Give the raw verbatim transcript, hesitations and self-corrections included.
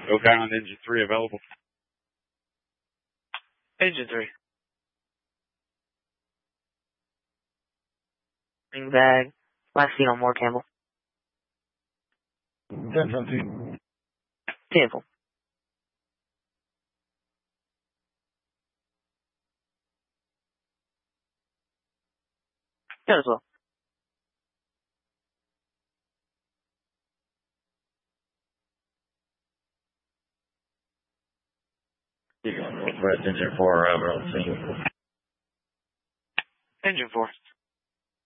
Oak Island engine three available. Engine three. Ring bag. Last seen on Moore Campbell. ten fifteen. Campbell. Yeah, as well. Northwest engine four, uh, we're on the scene. Engine four.